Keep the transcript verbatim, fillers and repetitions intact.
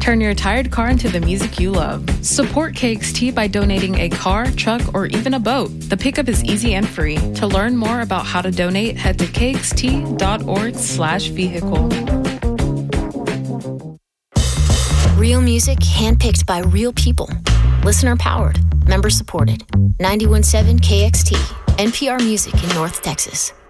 Turn your tired car into the music you love. Support K X T by donating a car, truck, or even a boat. The pickup is easy and free. To learn more about how to donate, head to kxt.org slash vehicle. Real music handpicked by real people. Listener powered. Member supported. ninety-one point seven K X T. N P R Music in North Texas.